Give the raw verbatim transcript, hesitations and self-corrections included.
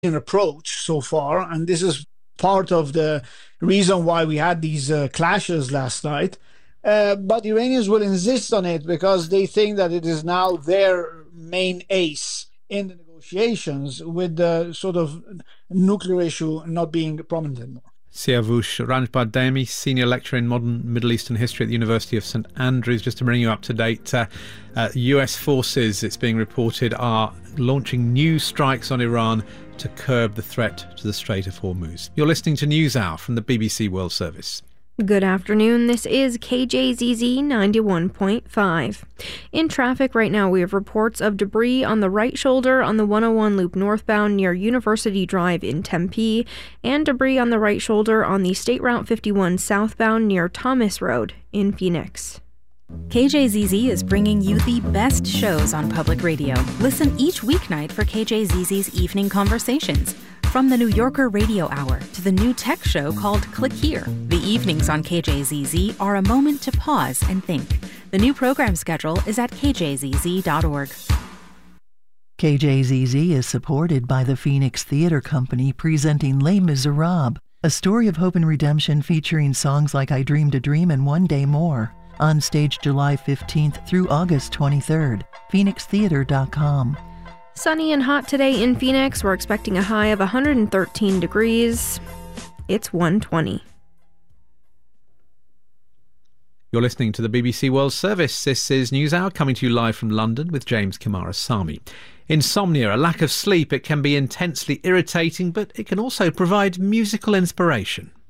approach so far, and this is part of the reason why we had these uh, clashes last night. Uh, but Iranians will insist on it because they think that it is now their main ace in the negotiations, with the sort of nuclear issue not being prominent anymore. Siavush Ranjbardemi, Senior Lecturer in Modern Middle Eastern History at the University of St Andrews. Just to bring you up to date, uh, uh, U S forces, it's being reported, are launching new strikes on Iran to curb the threat to the Strait of Hormuz. You're listening to NewsHour from the B B C World Service. Good afternoon. This is K J Z Z ninety-one point five. In traffic right now, we have reports of debris on the right shoulder on the one oh one loop northbound near University Drive in Tempe, and debris on the right shoulder on the State Route fifty-one southbound near Thomas Road in Phoenix. K J Z Z is bringing you the best shows on public radio. Listen each weeknight for K J Z Z's Evening Conversations. From the New Yorker Radio Hour to the new tech show called Click Here, the evenings on K J Z Z are a moment to pause and think. The new program schedule is at k j z z dot org. K J Z Z is supported by the Phoenix Theatre Company presenting Les Miserables, a story of hope and redemption featuring songs like I Dreamed a Dream and One Day More. On stage July fifteenth through August twenty-third. phoenix theater dot com. Sunny and hot today in Phoenix. We're expecting a high of one hundred thirteen degrees. It's one twenty. You're listening to the B B C World Service. This is NewsHour, coming to you live from London with James Kimarasamy. Insomnia, a lack of sleep, it can be intensely irritating, but it can also provide musical inspiration.